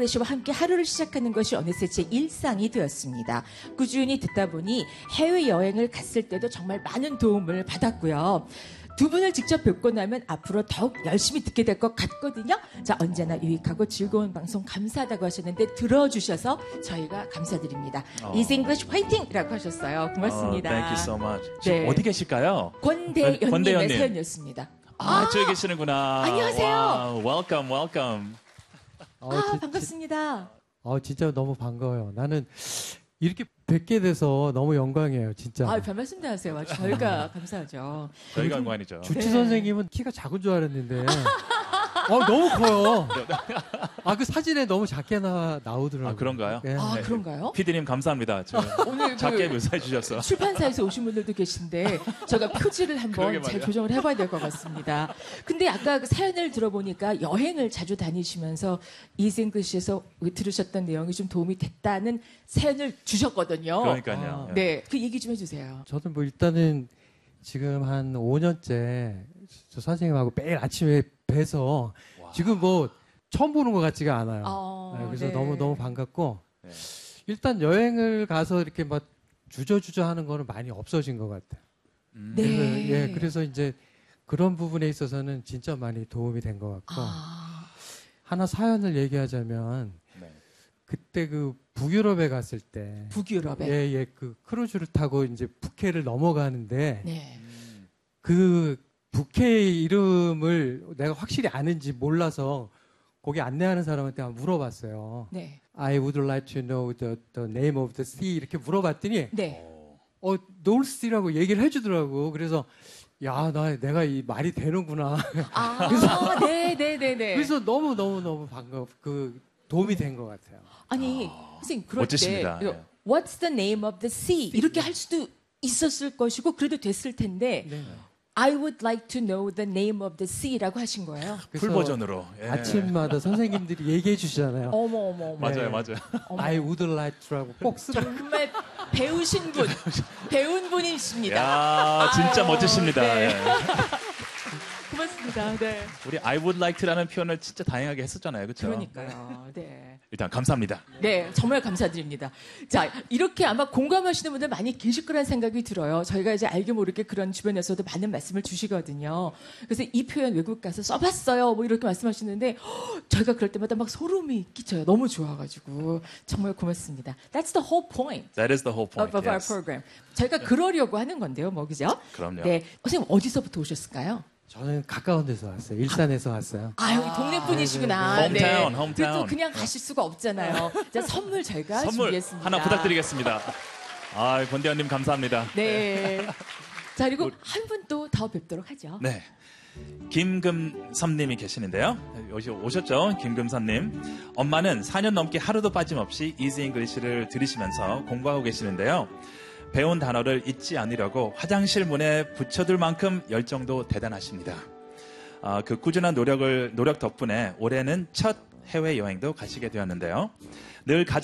잉글리시와 함께 하루를 시작하는 것이 어느새 제 일상이 되었습니다. 꾸준히 듣다 보니 해외여행을 갔을 때도 정말 많은 도움을 받았고요. 두 분을 직접 뵙고 나면 앞으로 더욱 열심히 듣게 될 것 같거든요. 자, 언제나 유익하고 즐거운 방송 감사하다고 하셨는데 들어주셔서 저희가 감사드립니다. Easy English 화이팅이라고 하셨어요. 고맙습니다. Thank you so much. 지금 어디 계실까요? 권대연님의 사연이었습니다. 저기 계시는구나. 안녕하세요. Wow, welcome, welcome. 반갑습니다. 진짜 너무 반가워요. 나는 이렇게 뵙게 돼서 너무 영광이에요, 진짜. 별 말씀도 하세요. 저희가 감사하죠. 저희가 영광이죠. 주치 선생님은 키가 작은 줄 알았는데, 너무 커요. 그 사진에 너무 작게 나오더라고요. 그런가요? 네. 그런가요? PD님 감사합니다. 오늘 작게 묘사해 주셔서. 출판사에서 오신 분들도 계신데 저희가 표지를 한번 잘 조정을 해봐야 될 것 같습니다. 근데 아까 그 사연을 들어보니까 여행을 자주 다니시면서 Easy English에서 들으셨던 내용이 좀 도움이 됐다는 사연을 주셨거든요. 그러니까요. 네, 그 얘기 좀 해주세요. 저도 뭐 일단은 지금 한 5년째 저 선생님하고 매일 아침에 뵈서 지금 뭐 처음 보는 것 같지가 않아요. 그래서 네. 너무 반갑고 일단 여행을 가서 이렇게 막 주저주저 하는 거는 많이 없어진 것 같아요. 네. 그래서 이제 그런 부분에 있어서는 진짜 많이 도움이 된 것 같고 하나 사연을 얘기하자면 그때 그 북유럽에 갔을 때 북유럽에 그 크루즈를 타고 이제 북해를 넘어가는데 네. 그 북해 이름을 내가 확실히 아는지 몰라서 거기 안내하는 사람한테 한번 물어봤어요. 네. I would like to know the name of the sea 이렇게 물어봤더니 네. 노스시라고 얘기를 해주더라고. 그래서 내가 이 말이 되는구나. 네네네네. 그래서 너무 도움이 된 것 같아요. 아니 선생님 그럴 멋지십니다. 때 What's the name of the sea 이렇게 할 수도 있었을 것이고 그래도 됐을 텐데 네. I would like to know the name of the sea라고 하신 거예요. 풀 버전으로. 아침마다 선생님들이 얘기해 주시잖아요. 어머. 맞아요. I would like to라고 꼭 쓰라고. 정말 배우신 분, 배운 분이십니다. 야, 진짜 멋지십니다. 네. 고맙습니다. 네. 우리 I would like to라는 표현을 진짜 다양하게 했었잖아요. 그렇죠? 그러니까요. 네. 일단 감사합니다. 네, 정말 감사드립니다. 자, 이렇게 아마 공감하시는 분들 많이 계실 거란 생각이 들어요. 저희가 이제 알게 모르게 그런 주변에서도 많은 말씀을 주시거든요. 그래서 이 표현 외국 가서 써봤어요. 뭐 이렇게 말씀하시는데 저희가 그럴 때마다 막 소름이 끼쳐요. 너무 좋아가지고 정말 고맙습니다. That's the whole point. That is the whole point. of our program. 저희가 그러려고 하는 건데요, 뭐 그죠? 그럼요. 네, 선생님 어디서부터 오셨을까요? 저는 가까운 데서 왔어요. 일산에서 왔어요. 여기 동네 분이시구나. 홈타운. 그래도 그냥 가실 수가 없잖아요. 자, 선물 저희가 선물 준비했습니다. 하나 부탁드리겠습니다. 권대현님 감사합니다. 네. 자, 그리고 한 분 또 더 뵙도록 하죠. 네. 김금삼님이 계시는데요. 오셨죠? 김금삼님. 엄마는 4년 넘게 하루도 빠짐없이 Easy English를 들으시면서 공부하고 계시는데요. 배운 단어를 잊지 않으려고 화장실 문에 붙여둘 만큼 열정도 대단하십니다. 그 꾸준한 노력 덕분에 올해는 첫 해외여행도 가시게 되었는데요. 늘